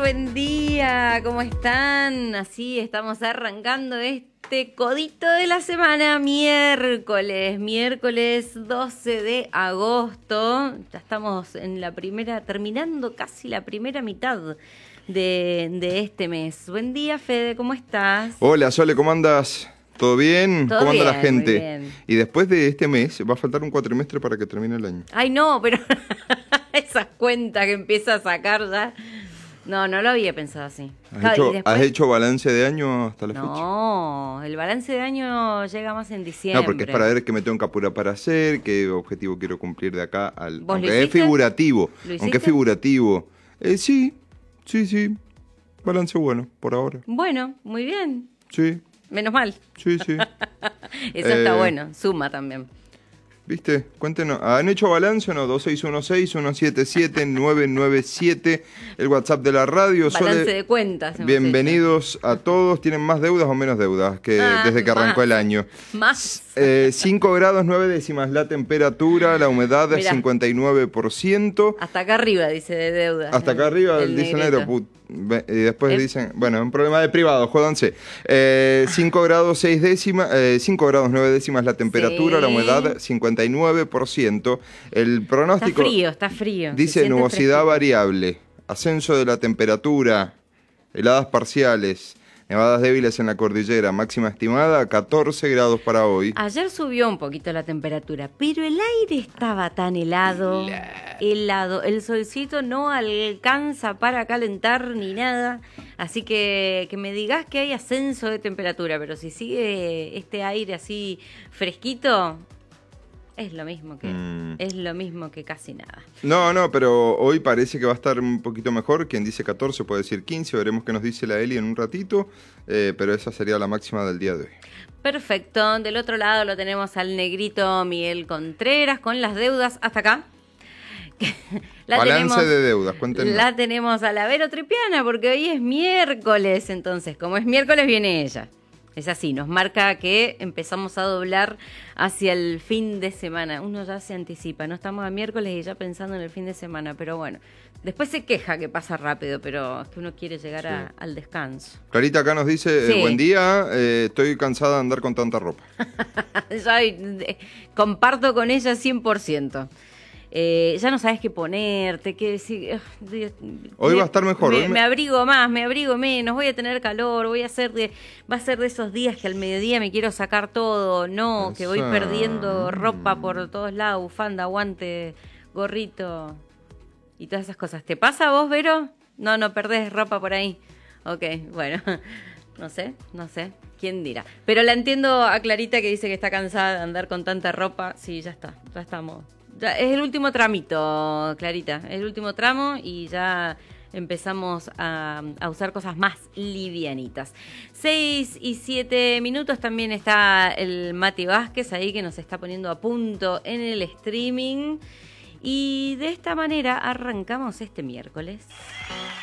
buen día, ¿cómo están? Así estamos arrancando este codito de la semana, miércoles 12 de agosto. Ya estamos en la primera, terminando casi la primera mitad de este mes. Buen día, Fede, ¿cómo estás? Hola, Sole, ¿cómo andas? ¿Todo bien? ¿Todo ¿Cómo anda bien? la gente? Muy bien. Y después de este mes va a faltar un cuatrimestre para que termine el año. Ay, no, pero esas cuentas que empieza a sacar ya. No lo había pensado así. ¿Has hecho balance de año hasta la fecha? No, el balance de año llega más en diciembre. No, porque es para ver qué me tengo que apurar para hacer, qué objetivo quiero cumplir de acá al... ¿Vos lo Aunque es hiciste? figurativo. ¿Lo Aunque es hiciste? figurativo. Sí. Balance bueno, por ahora. Bueno, muy bien. Sí. Menos mal. Sí. Eso está bueno. Suma también. ¿Viste? Cuéntenos. ¿Han hecho balance o no? 2616-177-997, el WhatsApp de la radio. Balance Sole, de cuentas. hemos bienvenidos a todos. ¿Tienen más deudas o menos deudas que desde que arrancó más. el año? Más. 5 grados 9 décimas la temperatura, la humedad es Mirá. 59%. Hasta acá arriba dice de deuda. Hasta acá arriba el dice negrito. negro. Y después dicen, bueno, un problema de privado, jódanse. 5 grados 6 décimas, 5 grados 9 décimas la temperatura, Sí. la humedad 59%. El pronóstico Está frío. Se dice siente nubosidad fresquito. variable, ascenso de la temperatura, heladas parciales, nevadas débiles en la cordillera, máxima estimada 14 grados para hoy. Ayer subió un poquito la temperatura, pero el aire estaba tan helado. El solcito no alcanza para calentar ni nada. Así que me digas que hay ascenso de temperatura, pero si sigue este aire así fresquito, es lo mismo que casi nada. No, pero hoy parece que va a estar un poquito mejor. Quien dice 14 puede decir 15. Veremos qué nos dice la Eli en un ratito. Pero esa sería la máxima del día de hoy. Perfecto. Del otro lado lo tenemos al negrito Miguel Contreras con las deudas hasta acá. Balance de deudas, cuéntenos. La tenemos a la Vero Tripiana porque hoy es miércoles. Entonces, como es miércoles, viene ella. Es así, nos marca que empezamos a doblar hacia el fin de semana. Uno ya se anticipa, no estamos a miércoles y ya pensando en el fin de semana, pero bueno. Después se queja que pasa rápido, pero es que uno quiere llegar al descanso. Clarita acá nos dice, Sí. buen día, estoy cansada de andar con tanta ropa. Comparto con ella 100%. Ya no sabes qué ponerte, qué decir. Hoy va a estar mejor. Me abrigo más, me abrigo menos, voy a tener calor, va a ser de esos días que al mediodía me quiero sacar todo, no, que voy perdiendo ropa por todos lados, bufanda, guante, gorrito y todas esas cosas. ¿Te pasa a vos, Vero? No perdés ropa por ahí. Ok, bueno, no sé, quién dirá. Pero la entiendo a Clarita que dice que está cansada de andar con tanta ropa. Sí, ya estamos. Ya es el último tramito, Clarita, el último tramo y ya empezamos a usar cosas más livianitas. 6 y 7 minutos, también está el Mati Vázquez ahí que nos está poniendo a punto en el streaming. Y de esta manera arrancamos este miércoles.